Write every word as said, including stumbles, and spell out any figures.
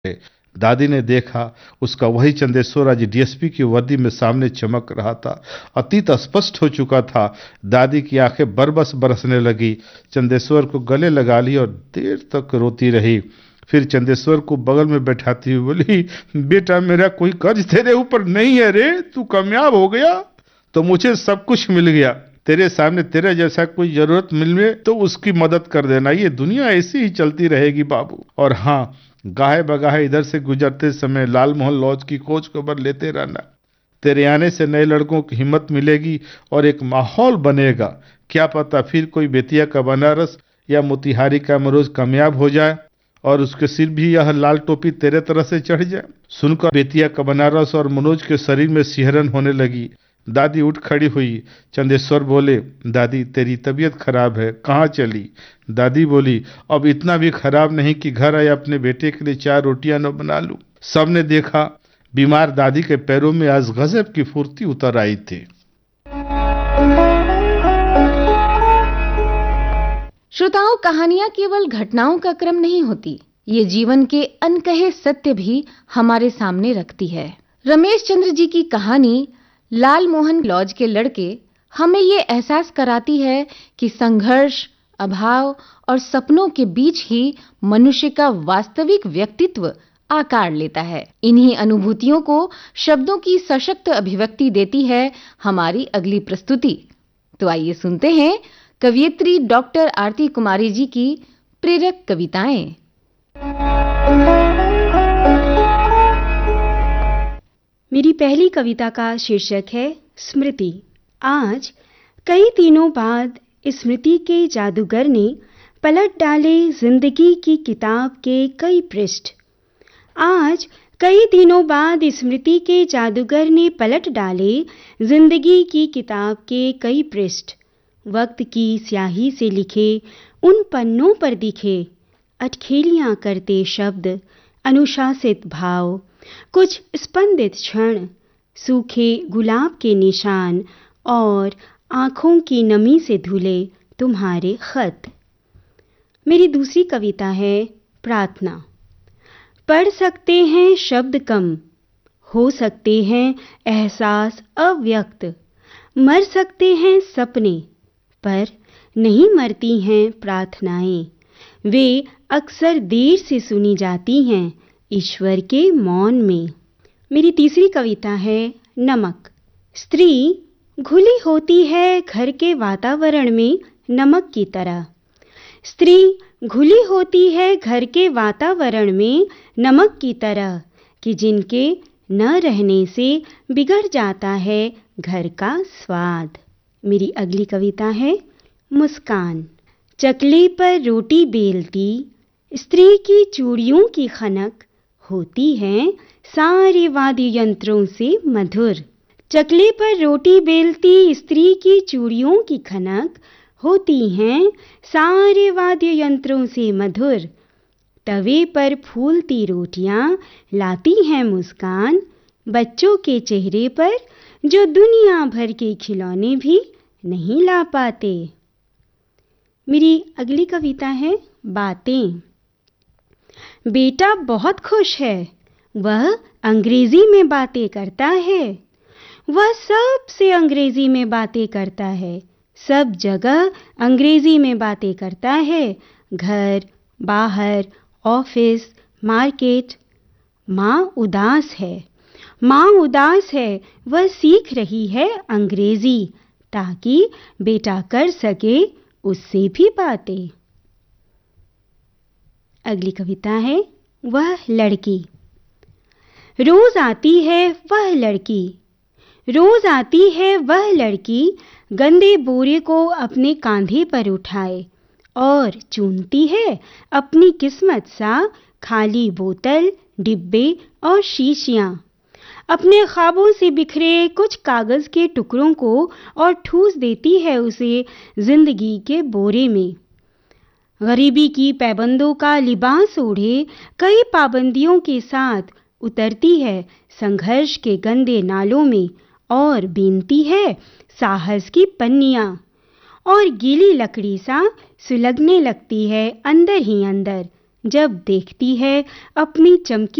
दादी ने देखा, उसका वही चंदेश्वर आज डीएसपी की वर्दी में सामने चमक रहा था। अतीत स्पष्ट हो चुका था। दादी की आंखें बरबस बरसने लगी। चंदेश्वर को गले लगा ली और देर तक रोती रही। फिर चंदेश्वर को बगल में बैठाती हुई बोली, बेटा मेरा कोई कर्ज तेरे ऊपर नहीं है रे, तू कामयाब हो गया तो मुझे सब कुछ मिल गया। तेरे सामने तेरे जैसा कोई जरूरत मिले तो उसकी मदद कर देना। ये दुनिया ऐसी ही चलती रहेगी बाबू। और हाँ, गाहे बगाहे इधर से गुजरते समय लाल मोहन लॉज की खोज खबर लेते रहना। तेरे आने से नए लड़कों की हिम्मत मिलेगी और एक माहौल बनेगा। क्या पता फिर कोई बेतिया का बनारस या मोतिहारी का मरोज कामयाब हो जाए और उसके सिर भी यह लाल टोपी तेरे तरह से चढ़ जाए। सुनकर बेतिया का बनारस और मनोज के शरीर में सिहरन होने लगी। दादी उठ खड़ी हुई। चंदेश्वर बोले, दादी तेरी तबीयत खराब है, कहाँ चली? दादी बोली, अब इतना भी खराब नहीं कि घर आए अपने बेटे के लिए चार रोटियां न बना लूं। सबने देखा, बीमार दादी के पैरों में आज गजब की फुर्ती उतर आई थी। श्रोताओं, कहानियां केवल घटनाओं का क्रम नहीं होती, ये जीवन के अनकहे सत्य भी हमारे सामने रखती है। रमेश चंद्र जी की कहानी लाल मोहन लॉज के लड़के हमें ये एहसास कराती है कि संघर्ष, अभाव और सपनों के बीच ही मनुष्य का वास्तविक व्यक्तित्व आकार लेता है। इन्हीं अनुभूतियों को शब्दों की सशक्त अभिव्यक्ति देती है हमारी अगली प्रस्तुति। तो आइए सुनते हैं कवयित्री डॉक्टर आरती कुमारी जी की प्रेरक कविताएं। मेरी पहली कविता का शीर्षक है स्मृति। आज कई दिनों बाद स्मृति के जादूगर ने पलट डाले जिंदगी की किताब के कई पृष्ठ। आज कई दिनों बाद स्मृति के जादूगर ने पलट डाले जिंदगी की किताब के कई पृष्ठ। वक्त की स्याही से लिखे उन पन्नों पर दिखे अटखेलियां करते शब्द, अनुशासित भाव, कुछ स्पंदित क्षण, सूखे गुलाब के निशान और आंखों की नमी से धुले तुम्हारे खत। मेरी दूसरी कविता है प्रार्थना। पढ़ सकते हैं शब्द कम, हो सकते हैं एहसास अव्यक्त, मर सकते हैं सपने, पर नहीं मरती हैं प्रार्थनाएं। वे अक्सर देर से सुनी जाती हैं ईश्वर के मौन में। मेरी तीसरी कविता है नमक। स्त्री घुली होती है घर के वातावरण में नमक की तरह। स्त्री घुली होती है घर के वातावरण में नमक की तरह कि जिनके न रहने से बिगड़ जाता है घर का स्वाद। मेरी अगली कविता है मुस्कान। चकले पर रोटी बेलती स्त्री की चूड़ियों की खनक होती है सारे वाद्य यंत्रों से मधुर। चकले पर रोटी बेलती स्त्री की चूड़ियों की खनक होती हैं सारे वाद्य यंत्रों से मधुर। तवे पर फूलती रोटियां लाती हैं मुस्कान बच्चों के चेहरे पर जो दुनिया भर के खिलौने भी नहीं ला पाते। मेरी अगली कविता है बातें। बेटा बहुत खुश है, वह अंग्रेजी में बातें करता है। वह सबसे अंग्रेजी में बातें करता है, सब जगह अंग्रेजी में बातें करता है, घर, बाहर, ऑफिस, मार्केट। माँ उदास है, माँ उदास है, वह सीख रही है अंग्रेजी ताकि बेटा कर सके उससे भी बातें। अगली कविता है वह लड़की। रोज आती है वह लड़की, रोज आती है वह लड़की गंदे बोरे को अपने कांधे पर उठाए और चुनती है अपनी किस्मत सा खाली बोतल, डिब्बे और शीशियां। अपने ख्वाबों से बिखरे कुछ कागज के टुकड़ों को और ठूस देती है उसे जिंदगी के बोरे में। गरीबी की पैबंदों का लिबास ओढ़े कई पाबंदियों के साथ उतरती है संघर्ष के गंदे नालों में और बीनती है साहस की पन्नियां और गीली लकड़ी सा सुलगने लगती है अंदर ही अंदर जब देखती है अपनी चमकी